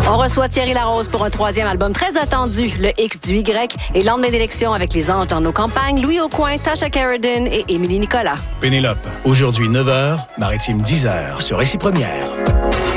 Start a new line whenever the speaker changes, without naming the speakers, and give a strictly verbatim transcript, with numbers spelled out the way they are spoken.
On reçoit Thierry Larose pour un troisième album très attendu, le X du Y, et lendemain d'élection avec les Anges dans nos campagnes, Louis Aucoin, Tasha Carradine et Émilie Nicolas.
Pénélope, aujourd'hui neuf heures, Maritime dix heures, sur Récit Première.